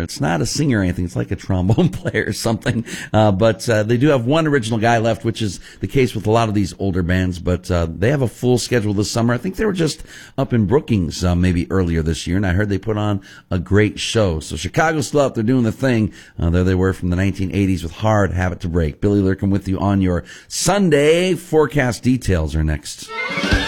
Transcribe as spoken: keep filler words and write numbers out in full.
It's not a singer or anything. It's like a trombone player or something. Uh, but uh, they do have one original guy left, which is the case with a lot of these older bands. But uh, they have a full schedule this summer. I think they were just up in Brookings uh, maybe earlier this year, and I heard they put on a great show. So Chicago's still out there doing the thing. Uh, there they were from the nineteen eighties with Hard Habit to Break. Billy Lurkin with you on your Sunday forecast. Details are next.